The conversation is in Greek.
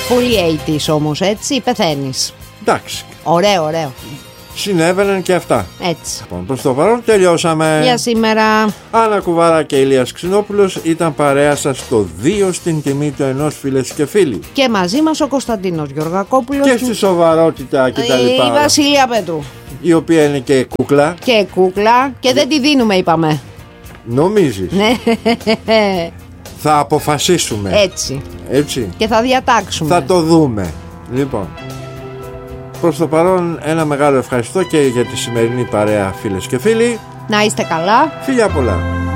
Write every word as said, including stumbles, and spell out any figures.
Πολύ ογδόντα όμως, έτσι, πεθαίνεις. Εντάξει. Ωραίο, ωραίο. Συνέβαιναν και αυτά. Έτσι. Λοιπόν, προς το παρόν τελειώσαμε. Για σήμερα. Άννα Κουβάρα και Ηλίας Ξινόπουλος ήταν παρέα σας στο δύο στην τιμή του ενός, φίλες και φίλοι. Και μαζί μας ο Κωνσταντίνος Γεωργακόπουλος. Και στη σοβαρότητα και τα η λοιπά. Η Βασιλεία Πέτρου. Η οποία είναι και κούκλα. Και κούκλα. Και δεν τη δίνουμε, είπαμε. Νομίζεις? Ναι. Θα αποφασίσουμε. Έτσι. Έτσι. Και θα διατάξουμε. Θα το δούμε. Λοιπόν, προς το παρόν ένα μεγάλο ευχαριστώ και για τη σημερινή παρέα, φίλες και φίλοι. Να είστε καλά. Φιλιά πολλά.